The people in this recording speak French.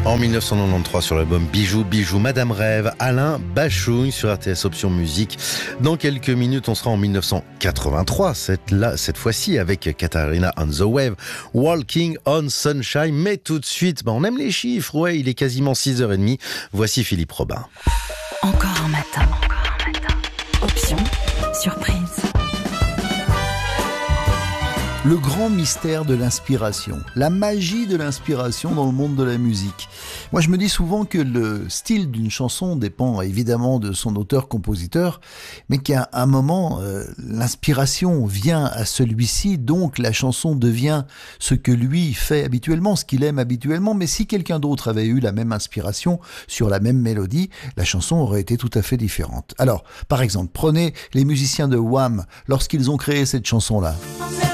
En 1993 sur l'album Bijou, Bijou, Madame Rêve, Alain Bachung sur RTS Option Musique. Dans quelques minutes, on sera en 1983, cette fois-ci avec Katharina on the Wave, Walking on Sunshine. Mais tout de suite, on aime les chiffres, ouais, il est quasiment 6h30. Voici Philippe Robin. Encore un matin. Option surprise. Le grand mystère de l'inspiration, la magie de l'inspiration dans le monde de la musique. Moi, je me dis souvent que le style d'une chanson dépend évidemment de son auteur-compositeur, mais qu'à un moment, l'inspiration vient à celui-ci, donc la chanson devient ce que lui fait habituellement, ce qu'il aime habituellement. Mais si quelqu'un d'autre avait eu la même inspiration sur la même mélodie, la chanson aurait été tout à fait différente. Alors, par exemple, prenez les musiciens de Wham lorsqu'ils ont créé cette chanson-là.